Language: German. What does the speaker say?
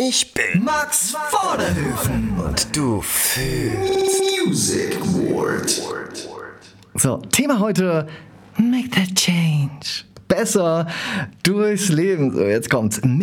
Ich bin Max Vorderhöfen und du fühlst Music Ward. So, Thema heute: Make that change. Besser durchs Leben. So, jetzt kommt's.